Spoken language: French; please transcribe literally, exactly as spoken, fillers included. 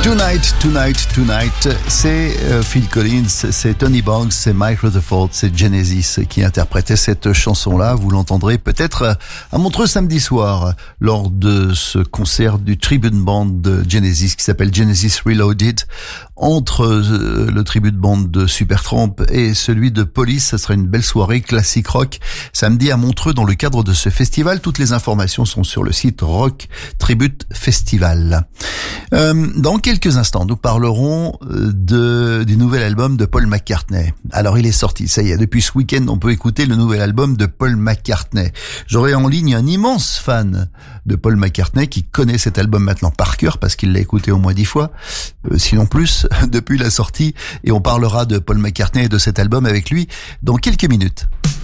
Tonight, Tonight, Tonight, c'est euh, Phil Collins, c'est Tony Banks, c'est Mike Rutherford, c'est Genesis qui interprétait cette chanson-là. Vous l'entendrez peut-être à Montreux samedi soir lors de ce concert du tribute band de Genesis qui s'appelle Genesis Reloaded. Entre euh, le tribute band de Supertramp et celui de Police, ça sera une belle soirée classique rock samedi à Montreux dans le cadre de ce festival. Toutes les informations sont sur le site Rock Tribute Festival. Euh, dans quelques instants, nous parlerons de, du nouvel album de Paul McCartney. Alors, il est sorti, ça y est, depuis ce week-end, on peut écouter le nouvel album de Paul McCartney. J'aurai en ligne un immense fan de Paul McCartney qui connaît cet album maintenant par cœur parce qu'il l'a écouté au moins dix fois, euh, sinon plus, depuis la sortie. Et on parlera de Paul McCartney et de cet album avec lui dans quelques minutes.